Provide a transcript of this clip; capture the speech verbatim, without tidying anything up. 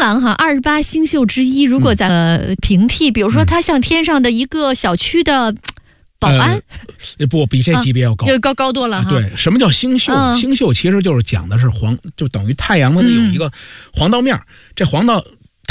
王哈，二十八星宿之一，如果在、呃、平替，比如说它像天上的一个小区的保安， 呃、不比这级别要高， 要、啊、高高多了哈。 对，什么叫星宿？ 嗯、 星宿其实就是讲的是黄，就等于太阳它有一个黄道面、嗯，这黄道